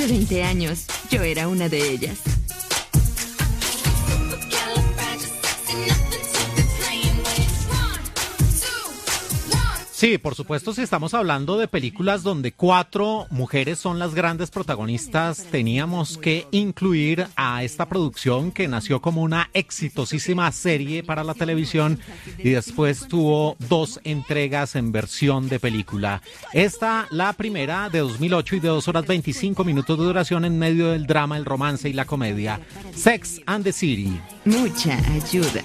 Hace 20 años, yo era una de ellas. Sí, por supuesto, si estamos hablando de películas donde 4 mujeres son las grandes protagonistas, teníamos que incluir a esta producción que nació como una exitosísima serie para la televisión y después tuvo 2 entregas en versión de película. Esta, la primera, de 2008 y de 2 horas 25 minutos de duración en medio del drama, el romance y la comedia. Sex and the City. Mucha ayuda.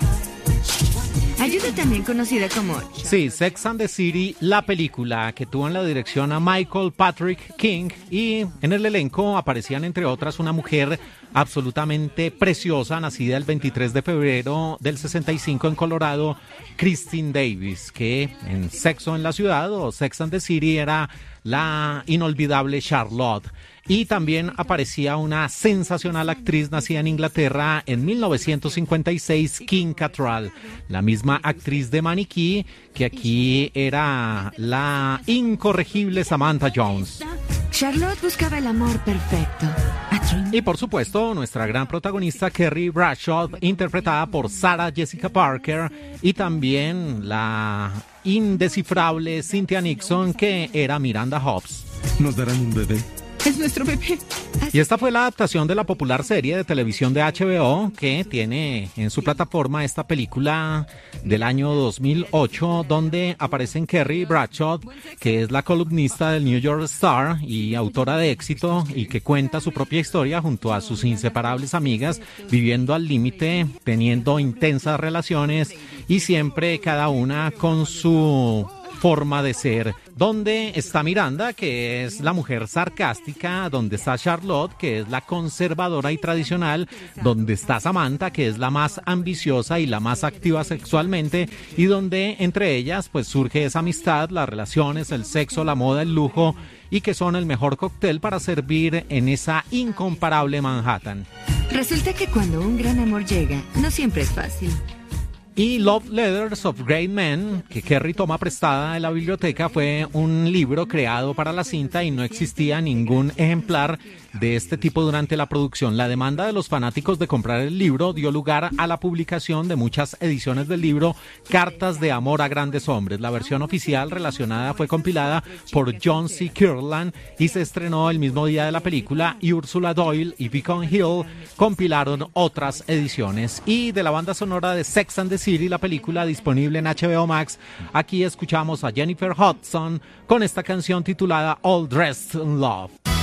Ayuda también conocida como... Sí, Sex and the City, la película que tuvo en la dirección a Michael Patrick King y en el elenco aparecían entre otras una mujer absolutamente preciosa, nacida el 23 de febrero del 65 en Colorado, Christine Davis, que en Sexo en la Ciudad o Sex and the City era la inolvidable Charlotte. Y también aparecía una sensacional actriz nacida en Inglaterra en 1956, Kim Cattrall, la misma actriz de Maniquí, que aquí era la incorregible Samantha Jones. Charlotte buscaba el amor perfecto. Y por supuesto, nuestra gran protagonista Carrie Bradshaw, interpretada por Sarah Jessica Parker, y también la indescifrable Cynthia Nixon, que era Miranda Hobbs. ¿Nos darán un bebé? Es nuestro bebé. Y esta fue la adaptación de la popular serie de televisión de HBO, que tiene en su plataforma esta película del año 2008, donde aparecen Carrie Bradshaw, que es la columnista del New York Star y autora de éxito, y que cuenta su propia historia junto a sus inseparables amigas, viviendo al límite, teniendo intensas relaciones y siempre cada una con su forma de ser. Donde está Miranda, que es la mujer sarcástica, donde está Charlotte, que es la conservadora y tradicional, donde está Samantha, que es la más ambiciosa y la más activa sexualmente, y donde entre ellas pues surge esa amistad, las relaciones, el sexo, la moda, el lujo, y que son el mejor cóctel para servir en esa incomparable Manhattan. Resulta que cuando un gran amor llega, no siempre es fácil. Y Love Letters of Great Men, que Carrie toma prestada de la biblioteca, fue un libro creado para la cinta y no existía ningún ejemplar de este tipo durante la producción. La demanda de los fanáticos de comprar el libro dio lugar a la publicación de muchas ediciones del libro Cartas de Amor a Grandes Hombres. La versión oficial relacionada fue compilada por John C. Kirtland y se estrenó el mismo día de la película, y Ursula Doyle y Beacon Hill compilaron otras ediciones. Y de la banda sonora de Sex and the City, la película disponible en HBO Max, aquí escuchamos a Jennifer Hudson con esta canción titulada All Dressed in Love.